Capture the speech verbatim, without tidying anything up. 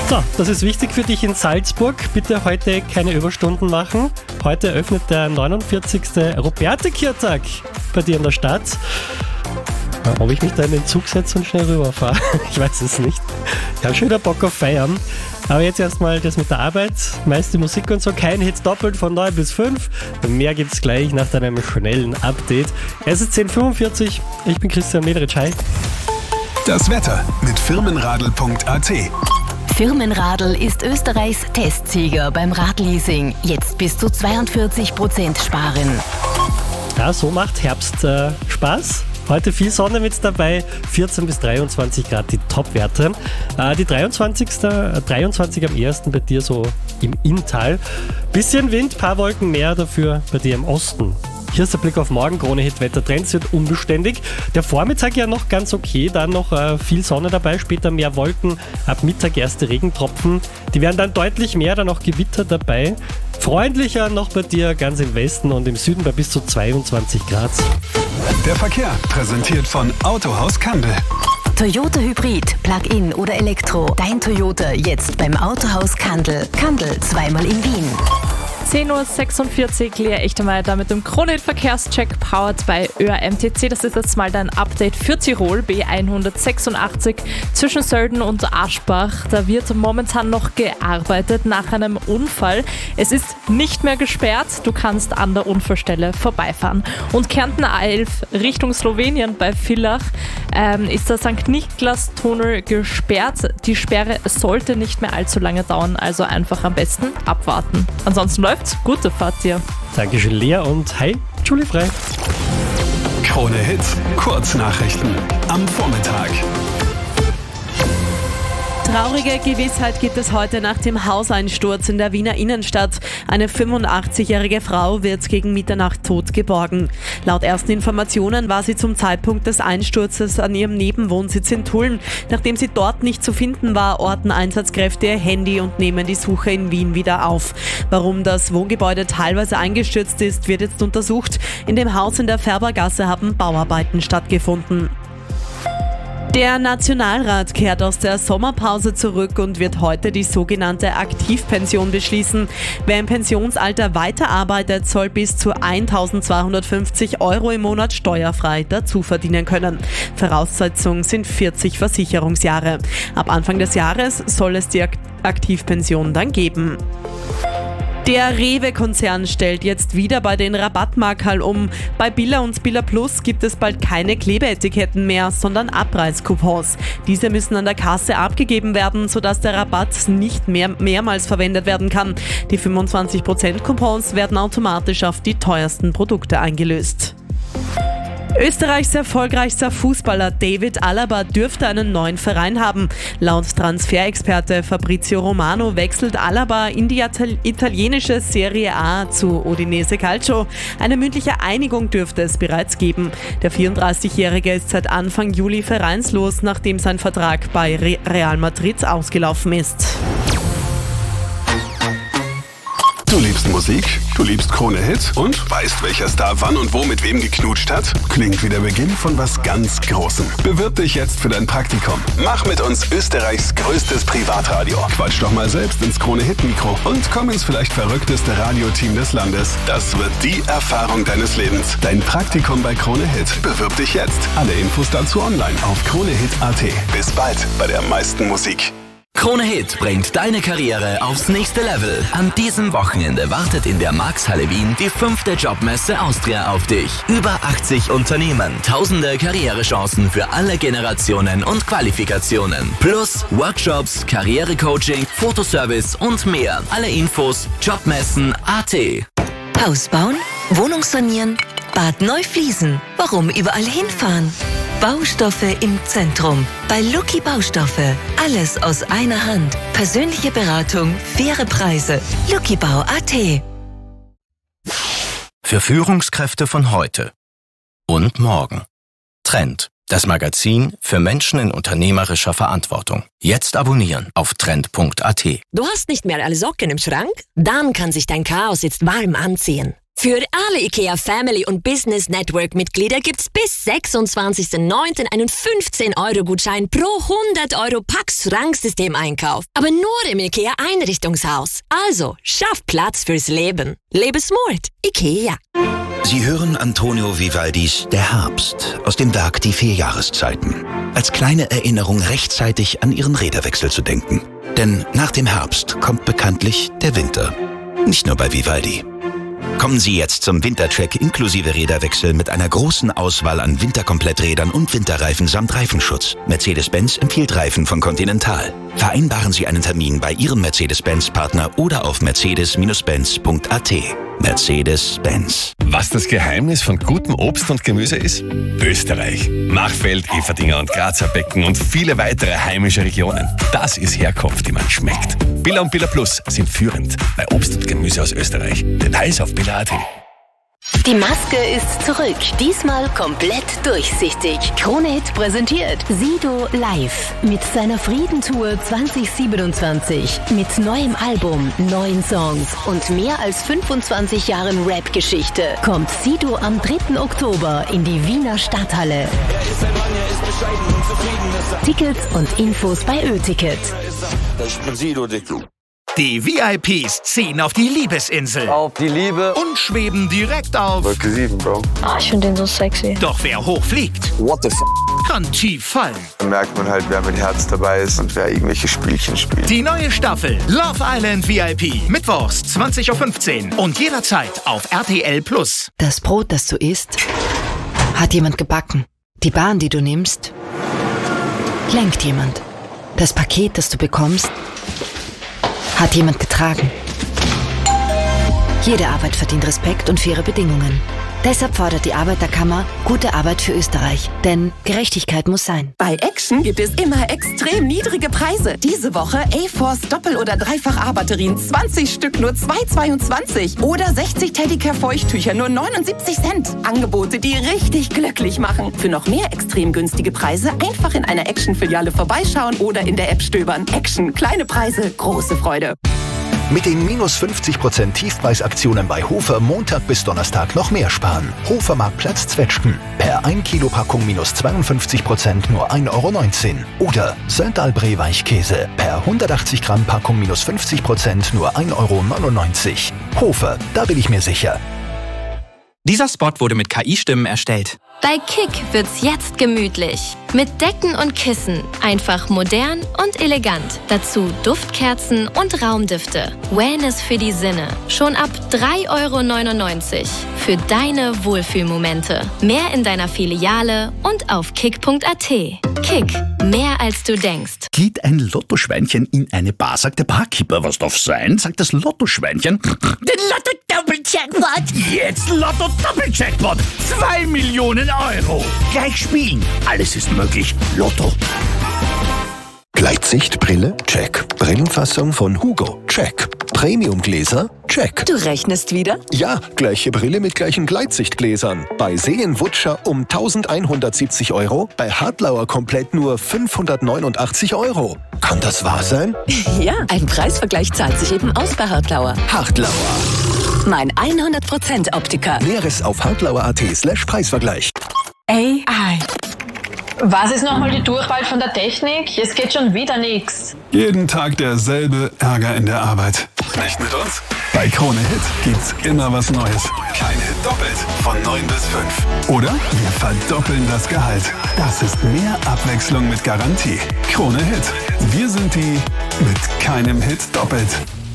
So, das ist wichtig für dich in Salzburg. Bitte heute keine Überstunden machen. Heute eröffnet der neunundvierzigste Robertekirtag bei dir in der Stadt. Ob ich mich da in den Zug setze und schnell rüberfahre, ich weiß es nicht. Ich habe schon wieder Bock auf Feiern. Aber jetzt erstmal das mit der Arbeit, meiste Musik und so, kein Hits doppelt von neun bis fünf. Mehr gibt's gleich nach deinem schnellen Update. Es ist zehn Uhr fünfundvierzig, ich bin Christian Mederitsch. Hi. Das Wetter mit firmenradl punkt a t. Firmenradl ist Österreichs Testsieger beim Radleasing. Jetzt bis zu zweiundvierzig Prozent sparen. Ja, so macht Herbst äh, Spaß. Heute viel Sonne mit dabei, vierzehn bis dreiundzwanzig Grad die Topwerte. Äh, die dreiundzwanzig, äh, dreiundzwanzig am ersten bei dir so im Inntal. Bisschen Wind, paar Wolken mehr, dafür bei dir im Osten. Hier ist der Blick auf morgen. Krone-Hit Wettertrends wird unbeständig. Der Vormittag ja noch ganz okay, dann noch äh, viel Sonne dabei, später mehr Wolken, ab Mittag erste Regentropfen. Die werden dann deutlich mehr, dann auch Gewitter dabei. Freundlicher noch bei dir ganz im Westen und im Süden bei bis zu zweiundzwanzig Grad. Der Verkehr präsentiert von Autohaus Kandel. Toyota Hybrid, Plug-in oder Elektro. Dein Toyota jetzt beim Autohaus Kandel. Kandel, zweimal in Wien. zehn Uhr sechsundvierzig, Lea Echtermeier mit dem Krone-Verkehrscheck powered bei ÖRMTC. Das ist jetzt mal dein Update für Tirol, B hundertsechsundachtzig zwischen Sölden und Aschbach. Da wird momentan noch gearbeitet nach einem Unfall. Es ist nicht mehr gesperrt, du kannst an der Unfallstelle vorbeifahren. Und Kärnten A elf Richtung Slowenien bei Villach ähm, ist der Sankt Niklas-Tunnel gesperrt. Die Sperre sollte nicht mehr allzu lange dauern, also einfach am besten abwarten. Ansonsten läuft gute Fahrt dir. Dankeschön, Lea, und hi, Julie Frei. Krone Hits, Kurznachrichten am Vormittag. Traurige Gewissheit gibt es heute nach dem Hauseinsturz in der Wiener Innenstadt. Eine fünfundachtzigjährige Frau wird gegen Mitternacht tot geborgen. Laut ersten Informationen war sie zum Zeitpunkt des Einsturzes an ihrem Nebenwohnsitz in Tulln. Nachdem sie dort nicht zu finden war, orten Einsatzkräfte ihr Handy und nehmen die Suche in Wien wieder auf. Warum das Wohngebäude teilweise eingestürzt ist, wird jetzt untersucht. In dem Haus in der Färbergasse haben Bauarbeiten stattgefunden. Der Nationalrat kehrt aus der Sommerpause zurück und wird heute die sogenannte Aktivpension beschließen. Wer im Pensionsalter weiterarbeitet, soll bis zu eintausendzweihundertfünfzig Euro im Monat steuerfrei dazu verdienen können. Voraussetzung sind vierzig Versicherungsjahre. Ab Anfang des Jahres soll es die Aktivpension dann geben. Der Rewe-Konzern stellt jetzt wieder bei den Rabattmarkerl um. Bei Billa und Billa Plus gibt es bald keine Klebeetiketten mehr, sondern Abreißcoupons. Diese müssen an der Kasse abgegeben werden, sodass der Rabatt nicht mehr mehrmals verwendet werden kann. Die fünfundzwanzig Prozent Coupons werden automatisch auf die teuersten Produkte eingelöst. Österreichs erfolgreichster Fußballer David Alaba dürfte einen neuen Verein haben. Laut Transferexperte Fabrizio Romano wechselt Alaba in die italienische Serie A zu Udinese Calcio. Eine mündliche Einigung dürfte es bereits geben. Der vierunddreißigjährige ist seit Anfang Juli vereinslos, nachdem sein Vertrag bei Real Madrid ausgelaufen ist. Du liebst Musik, du liebst Krone Hits und weißt, welcher Star wann und wo mit wem geknutscht hat? Klingt wie der Beginn von was ganz Großem. Bewirb dich jetzt für dein Praktikum. Mach mit uns Österreichs größtes Privatradio. Quatsch doch mal selbst ins Krone Hit Mikro und komm ins vielleicht verrückteste Radioteam des Landes. Das wird die Erfahrung deines Lebens. Dein Praktikum bei Krone Hit. Bewirb dich jetzt. Alle Infos dazu online auf kronehit punkt a t. Bis bald bei der meisten Musik. Krone Hit bringt deine Karriere aufs nächste Level. An diesem Wochenende wartet in der Marxhalle Wien die fünfte Jobmesse Austria auf dich. Über achtzig Unternehmen, tausende Karrierechancen für alle Generationen und Qualifikationen. Plus Workshops, Karrierecoaching, Fotoservice und mehr. Alle Infos jobmessen punkt a t. Haus bauen, Wohnung sanieren, Bad neu fließen. Warum überall hinfahren? Baustoffe im Zentrum. Bei Lucky Baustoffe. Alles aus einer Hand. Persönliche Beratung, faire Preise. luckybau punkt a t. Für Führungskräfte von heute und morgen. Trend. Das Magazin für Menschen in unternehmerischer Verantwortung. Jetzt abonnieren auf trend punkt a t. Du hast nicht mehr alle Socken im Schrank? Dann kann sich dein Chaos jetzt warm anziehen. Für alle IKEA Family und Business Network Mitglieder gibt's bis sechsundzwanzigsten neunten einen fünfzehn Euro Gutschein pro hundert Euro Pax-Schranksystem-Einkauf. Aber nur im IKEA Einrichtungshaus. Also, schaff Platz fürs Leben. Lebe smart. IKEA. Sie hören Antonio Vivaldis Der Herbst aus dem Werk Die vier Jahreszeiten. Als kleine Erinnerung rechtzeitig an Ihren Räderwechsel zu denken. Denn nach dem Herbst kommt bekanntlich der Winter. Nicht nur bei Vivaldi. Kommen Sie jetzt zum Wintercheck inklusive Räderwechsel mit einer großen Auswahl an Winterkompletträdern und Winterreifen samt Reifenschutz. Mercedes-Benz empfiehlt Reifen von Continental. Vereinbaren Sie einen Termin bei Ihrem Mercedes-Benz-Partner oder auf mercedes Benz punkt a t. Mercedes-Benz. Was das Geheimnis von gutem Obst und Gemüse ist? Österreich. Machfeld, Everdinger und Grazer Becken und viele weitere heimische Regionen. Das ist Herkunft, die man schmeckt. Billa und Billa Plus sind führend bei Obst und Gemüse aus Österreich. Details auf billa punkt a t. Die Maske ist zurück, diesmal komplett durchsichtig. Krone-Hit präsentiert Sido live mit seiner Friedentour zwanzig siebenundzwanzig. Mit neuem Album, neuen Songs und mehr als fünfundzwanzig Jahren Rap-Geschichte kommt Sido am dritten Oktober in die Wiener Stadthalle. Tickets und Infos bei Ö-Ticket. Die V I Ps ziehen auf die Liebesinsel. Auf die Liebe. Und schweben direkt auf Wolke sieben, Bro. Ah, ich finde den so sexy. Doch wer hoch fliegt, What the f***? kann tief fallen. Da merkt man halt, wer mit Herz dabei ist und wer irgendwelche Spielchen spielt. Die neue Staffel Love Island V I P. Mittwochs zwanzig Uhr fünfzehn und jederzeit auf R T L Plus. Das Brot, das du isst, hat jemand gebacken. Die Bahn, die du nimmst, lenkt jemand. Das Paket, das du bekommst, hat jemand getragen. Jede Arbeit verdient Respekt und faire Bedingungen. Deshalb fordert die Arbeiterkammer gute Arbeit für Österreich. Denn Gerechtigkeit muss sein. Bei Action gibt es immer extrem niedrige Preise. Diese Woche A-Force Doppel- oder Dreifach-A-Batterien. zwanzig Stück nur zwei Euro zweiundzwanzig. Oder sechzig Teddicare-Feuchttücher nur neunundsiebzig Cent. Angebote, die richtig glücklich machen. Für noch mehr extrem günstige Preise einfach in einer Action-Filiale vorbeischauen oder in der App stöbern. Action. Kleine Preise, große Freude. Mit den minus fünfzig Prozent Tiefpreisaktionen bei Hofer Montag bis Donnerstag noch mehr sparen. Hofer Marktplatz Zwetschgen. Per ein Kilo Packung minus zweiundfünfzig Prozent nur ein Euro neunzehn. Oder Saint-Albré Weichkäse. Per hundertachtzig Gramm Packung minus fünfzig Prozent nur ein Euro neunundneunzig. Hofer, da bin ich mir sicher. Dieser Spot wurde mit K I-Stimmen erstellt. Bei Kick wird's jetzt gemütlich. Mit Decken und Kissen. Einfach modern und elegant. Dazu Duftkerzen und Raumdüfte. Wellness für die Sinne. Schon ab drei Euro neunundneunzig. Für deine Wohlfühlmomente. Mehr in deiner Filiale und auf kick punkt a t. Kick. Mehr als du denkst. Geht ein Lottoschweinchen in eine Bar, sagt der Barkeeper, was darf sein? Sagt das Lottoschweinchen. Den Lotto-Doppel-Jackpot. Jetzt Lotto-Doppel-Jackpot. Zwei Millionen Euro. Gleich spielen. Alles ist möglich. Lotto. Gleitsichtbrille? Check. Brillenfassung von Hugo? Check. Premiumgläser? Check. Du rechnest wieder? Ja, gleiche Brille mit gleichen Gleitsichtgläsern. Bei Seenwutscher um eintausendeinhundertsiebzig Euro, bei Hartlauer komplett nur fünfhundertneunundachtzig Euro. Kann das wahr sein? Ja, ein Preisvergleich zahlt sich eben aus bei Hartlauer. Hartlauer. Mein hundert Prozent Optiker. Näheres auf hartlauer.at slash Preisvergleich. A I. Was ist nochmal die Durchwahl von der Technik? Es geht schon wieder nix. Jeden Tag derselbe Ärger in der Arbeit. Nicht mit uns? Bei Krone Hit gibt's immer was Neues. Kein Hit doppelt. Von neun bis fünf. Oder wir verdoppeln das Gehalt. Das ist mehr Abwechslung mit Garantie. Krone Hit. Wir sind die mit keinem Hit doppelt.